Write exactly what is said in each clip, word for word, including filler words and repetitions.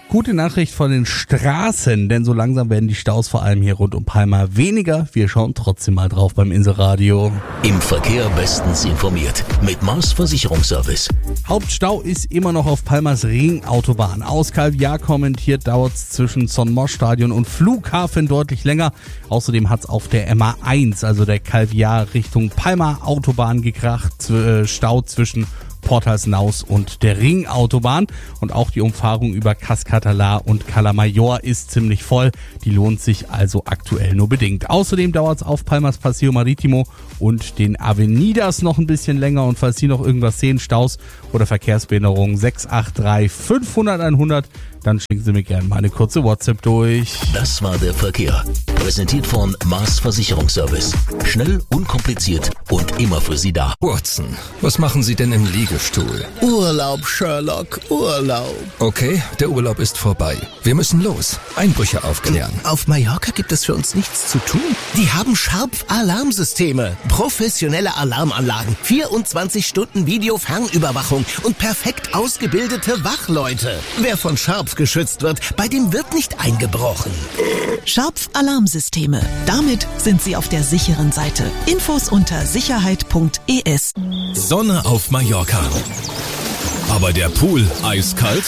Gute Nachricht von den Straßen, denn so langsam werden die Staus vor allem hier rund um Palma weniger. Wir schauen trotzdem mal drauf beim Inselradio. Im Verkehr bestens informiert mit Mars Versicherungsservice. Hauptstau ist immer noch auf Palmas Ringautobahn. Aus Calviá kommentiert, dauert es zwischen Son Mos Stadion und Flughafen deutlich länger. Außerdem hat es auf der M A eins, also der Calviá Richtung Palma Autobahn gekracht. Äh, Stau zwischen Portas Naus und der Ringautobahn. Und auch die Umfahrung über Cascatalá und Cala Mayor ist ziemlich voll. Die lohnt sich also aktuell nur bedingt. Außerdem dauert es auf Palmas Paseo Marítimo und den Avenidas noch ein bisschen länger. Und falls Sie noch irgendwas sehen, Staus oder Verkehrsbehinderungen, sechs acht drei fünfhundert einhundert, dann schicken Sie mir gerne mal eine kurze WhatsApp durch. Das war der Verkehr. Präsentiert von Mars Versicherungsservice. Schnell, unkompliziert und immer für Sie da. Watson, was machen Sie denn im Liegestuhl? Urlaub, Sherlock, Urlaub. Okay, der Urlaub ist vorbei. Wir müssen los. Einbrüche aufklären. Auf Mallorca gibt es für uns nichts zu tun. Die haben Sharp-Alarmsysteme. Professionelle Alarmanlagen, vierundzwanzig Stunden Video-Fernüberwachung und perfekt ausgebildete Wachleute. Wer von Sharp geschützt wird, bei dem wird nicht eingebrochen. Scharpf Alarmsysteme. Damit sind Sie auf der sicheren Seite. Infos unter sicherheit punkt e s. Sonne auf Mallorca. Aber der Pool eiskalt?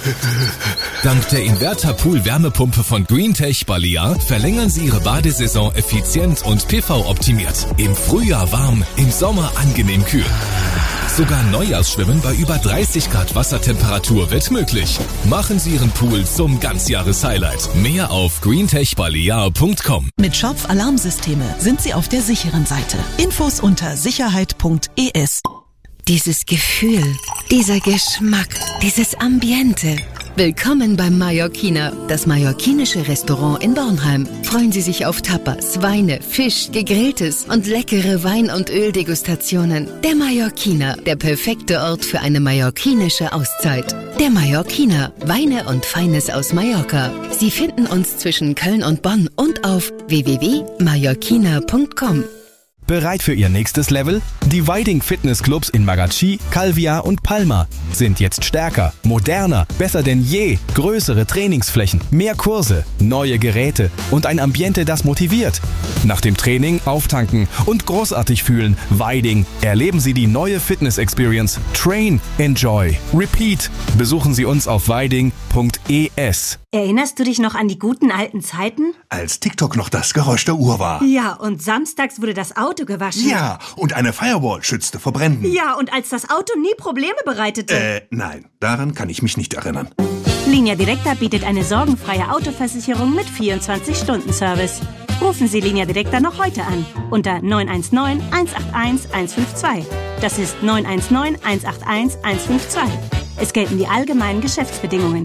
Dank der Inverter-Pool-Wärmepumpe von Greentech Balear verlängern Sie Ihre Badesaison effizient und P V-optimiert. Im Frühjahr warm, im Sommer angenehm kühl. Sogar Neujahrsschwimmen bei über dreißig Grad Wassertemperatur wird möglich. Machen Sie Ihren Pool zum Ganzjahres-Highlight. Mehr auf greentech balear punkt com. Mit Scharpf Alarmsysteme sind Sie auf der sicheren Seite. Infos unter sicherheit punkt e s. Dieses Gefühl, dieser Geschmack, dieses Ambiente. Willkommen beim Mallorquiner, das mallorquinische Restaurant in Bornheim. Freuen Sie sich auf Tapas, Weine, Fisch, Gegrilltes und leckere Wein- und Öldegustationen. Der Mallorquiner, der perfekte Ort für eine mallorquinische Auszeit. Der Mallorquiner, Weine und Feines aus Mallorca. Sie finden uns zwischen Köln und Bonn und auf w w w punkt mallorquiner punkt com. Bereit für Ihr nächstes Level? Die Weiding Fitnessclubs in Magachi, Calviá und Palma sind jetzt stärker, moderner, besser denn je. Größere Trainingsflächen, mehr Kurse, neue Geräte und ein Ambiente, das motiviert. Nach dem Training auftanken und großartig fühlen. Weiding. Erleben Sie die neue Fitness-Experience. Train, Enjoy, Repeat. Besuchen Sie uns auf weiding punkt e s. Erinnerst du dich noch an die guten alten Zeiten? Als TikTok noch das Geräusch der Uhr war. Ja, und samstags wurde das Auto gewaschen. Ja, und eine Firewall schützte vor Bränden. Ja, und als das Auto nie Probleme bereitete. Äh, nein, daran kann ich mich nicht erinnern. Linea Directa bietet eine sorgenfreie Autoversicherung mit vierundzwanzig Stunden Service. Rufen Sie Linea Directa noch heute an unter neun eins neun, eins acht eins, eins fünf zwei. Das ist neun eins neun, eins acht eins, eins fünf zwei. Es gelten die allgemeinen Geschäftsbedingungen.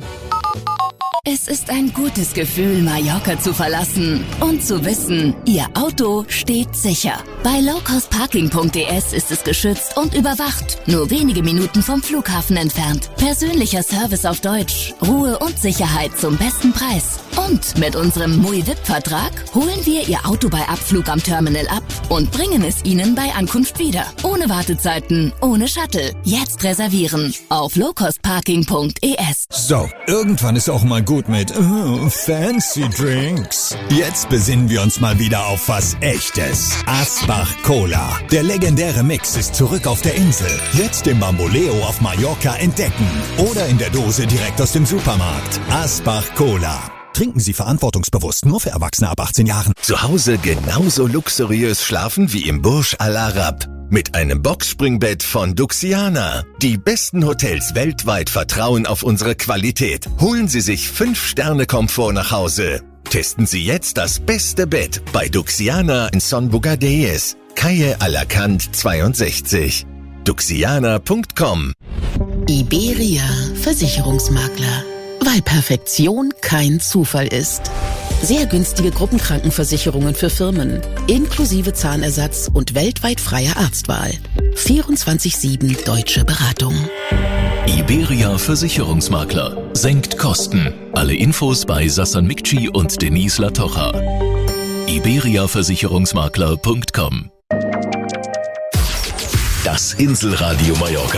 Es ist ein gutes Gefühl, Mallorca zu verlassen und zu wissen, Ihr Auto steht sicher. Bei low cost parking punkt e s ist es geschützt und überwacht. Nur wenige Minuten vom Flughafen entfernt. Persönlicher Service auf Deutsch. Ruhe und Sicherheit zum besten Preis. Und mit unserem M U I V I P-Vertrag holen wir Ihr Auto bei Abflug am Terminal ab und bringen es Ihnen bei Ankunft wieder. Ohne Wartezeiten, ohne Shuttle. Jetzt reservieren auf low cost parking punkt e s. So, irgendwann ist auch mal gut mit oh, fancy Drinks. Jetzt besinnen wir uns mal wieder auf was Echtes. Asbach Cola. Der legendäre Mix ist zurück auf der Insel. Jetzt im Bamboleo auf Mallorca entdecken. Oder in der Dose direkt aus dem Supermarkt. Asbach Cola. Trinken Sie verantwortungsbewusst, nur für Erwachsene ab achtzehn Jahren. Zu Hause genauso luxuriös schlafen wie im Burj Al Arab. Mit einem Boxspringbett von Duxiana. Die besten Hotels weltweit vertrauen auf unsere Qualität. Holen Sie sich fünf Sterne Komfort nach Hause. Testen Sie jetzt das beste Bett bei Duxiana in Son Bugadeyes, Calle Alacant zweiundsechzig. duxiana punkt com. Iberia Versicherungsmakler. Weil Perfektion kein Zufall ist. Sehr günstige Gruppenkrankenversicherungen für Firmen, inklusive Zahnersatz und weltweit freier Arztwahl. vierundzwanzig sieben Deutsche Beratung. Iberia Versicherungsmakler. Senkt Kosten. Alle Infos bei Sassan Mikci und Denise Latocha. iberia versicherungsmakler punkt com. Das Inselradio Mallorca.